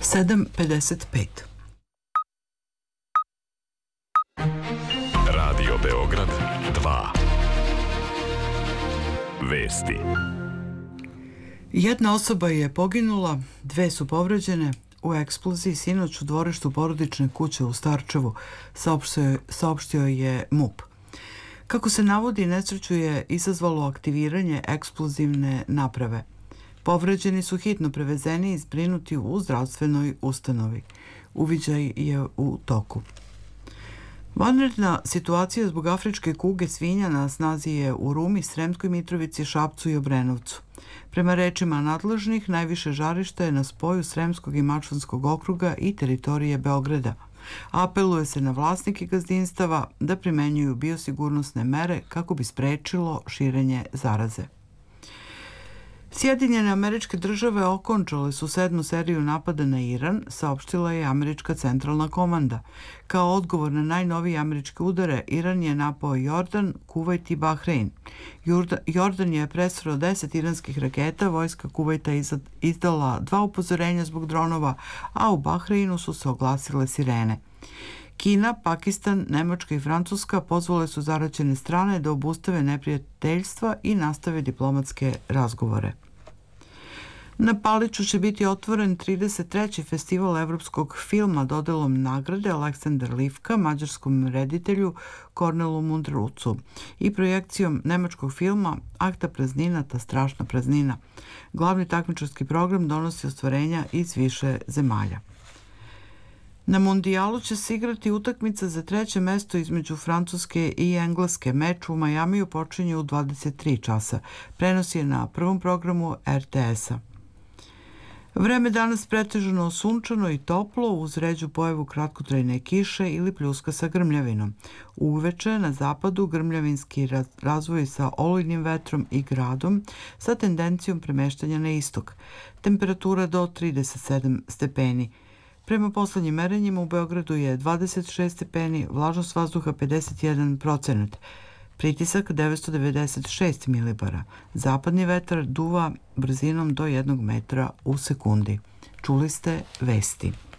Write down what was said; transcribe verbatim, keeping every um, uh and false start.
sedam pedeset pet. Radio Beograd dva. Vesti. Jedna osoba je poginula, dve su povređene u eksploziji sinoć u dvorištu porodične kuće u Starčevu, saopštio, saopštio je MUP. Kako se navodi, nesreću je izazvalo aktiviranje eksplozivne naprave. Povređeni su hitno prevezeni i zbrinuti u zdravstvenoj ustanovi. Uviđaj je u toku. Vanredna situacija zbog afričke kuge svinja na snazi je u Rumi, Sremskoj Mitrovici, Šapcu i Obrenovcu. Prema rečima nadležnih, najviše žarišta je na spoju Sremskog i Mačvanskog okruga i teritorije Beograda. Apeluje se na vlasnike gazdinstava da primenjuju biosigurnosne mere kako bi sprečilo širenje zaraze. Sjedinjene Američke Države okončale su sedmu seriju napada na Iran, saopštila je Američka centralna komanda. Kao odgovor na najnovije američke udare, Iran je napao Jordan, Kuvajt i Bahrein. Jordan je presreo deset iranskih raketa, vojska Kuvajta izdala dva upozorenja zbog dronova, a u Bahreinu su se oglasile sirene. Kina, Pakistan, Nemačka i Francuska pozvale su zaraćene strane da obustave neprijateljstva i nastave diplomatske razgovore. Na Paliću će biti otvoren trideset treći festival evropskog filma dodelom nagrade Aleksandar Livka mađarskom reditelju Kornelu Mundrucu i projekcijom nemačkog filma Akta praznina, ta strašna praznina. Glavni takmičarski program donosi ostvarenja iz više zemalja. Na Mundijalu će se igrati utakmica za treće mesto između Francuske i Engleske. Meč u Majamiju počinje u dvadeset tri časa. Prenos je na prvom programu er te es-a. Vreme danas pretežno sunčano i toplo uz ređu pojavu kratkotrajne kiše ili pljuska sa grmljavinom. Uveče na zapadu grmljavinski razvoj sa olujnim vetrom i gradom sa tendencijom premeštanja na istok. Temperatura do trideset sedam stepeni. Prema poslednjim merenjima u Beogradu je dvadeset šest stepeni, vlažnost vazduha pedeset jedan procenat, pritisak devetsto devedeset šest milibara. Zapadni vetar duva brzinom do jednog metra u sekundi. Čuli ste vesti.